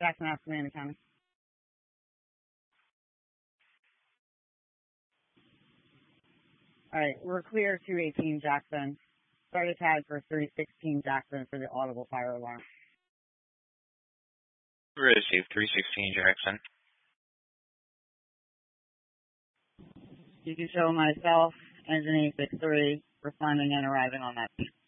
Jackson Ave, Savannah County. All right, we're clear 218 Jackson. Start a tag for 316 Jackson for the audible fire alarm. Received 316 Jackson. You can show myself, Engine 863, responding and arriving on that.